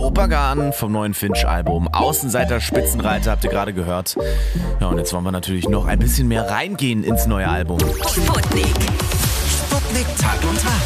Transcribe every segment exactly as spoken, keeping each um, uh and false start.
Kopangan vom neuen Finch-Album. Außenseiter, Spitzenreiter, habt ihr gerade gehört. Ja, und jetzt wollen wir natürlich noch ein bisschen mehr reingehen ins neue Album. Sputnik. Sputnik Tag und Tag.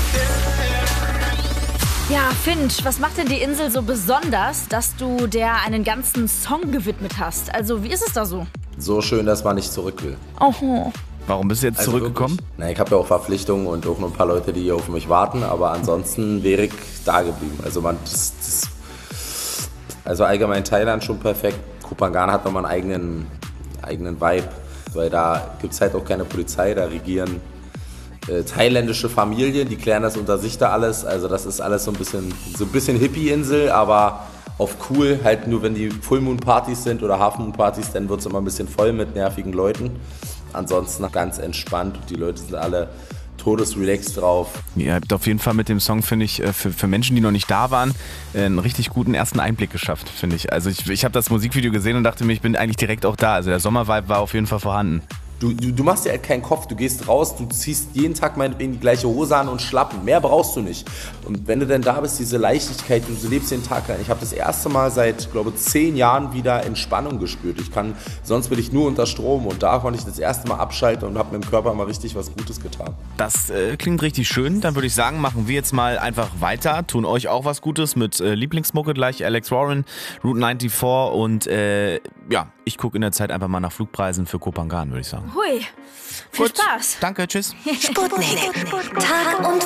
Ja, Finch, was macht denn die Insel so besonders, dass du der einen ganzen Song gewidmet hast? Also, wie ist es da so? So schön, dass man nicht zurück will. Oh. Warum bist du jetzt Also zurückgekommen? wirklich. Na, ich habe ja auch Verpflichtungen und auch noch ein paar Leute, die hier auf mich warten, aber ansonsten wäre ich da geblieben. Also, man, das, das, also allgemein Thailand schon perfekt. Kopangan hat nochmal einen eigenen, eigenen Vibe, weil da gibt es halt auch keine Polizei, da regieren äh, thailändische Familien, die klären das unter sich da alles. Also das ist alles so ein bisschen, so ein bisschen Hippie-Insel, aber auf cool, halt nur wenn die Full-Moon-Partys sind oder Half-Moon-Partys, dann wird es immer ein bisschen voll mit nervigen Leuten. Ansonsten ganz entspannt und die Leute sind alle todesrelaxed drauf. Ihr habt auf jeden Fall mit dem Song, finde ich, für, für Menschen, die noch nicht da waren, einen richtig guten ersten Einblick geschafft, finde ich. Also ich, ich habe das Musikvideo gesehen und dachte mir, ich bin eigentlich direkt auch da. Also der Sommervibe war auf jeden Fall vorhanden. Du, du, du machst dir halt keinen Kopf, du gehst raus, du ziehst jeden Tag meinetwegen die gleiche Hose an und Schlappen. Mehr brauchst du nicht. Und wenn du denn da bist, diese Leichtigkeit, du lebst den Tag rein. Ich habe das erste Mal seit, glaube ich, zehn Jahren wieder Entspannung gespürt. Ich kann, sonst bin ich nur unter Strom und da konnte ich das erste Mal abschalten und habe meinem Körper mal richtig was Gutes getan. Das äh, klingt richtig schön. Dann würde ich sagen, machen wir jetzt mal einfach weiter, tun euch auch was Gutes mit äh, Lieblingsmucke gleich, Alex Warren, Route vierundneunzig und äh, ja, ich gucke in der Zeit einfach mal nach Flugpreisen für Kopangan, würde ich sagen. Hui, viel Gut. Spaß. Danke, tschüss. Sputnik. Tag und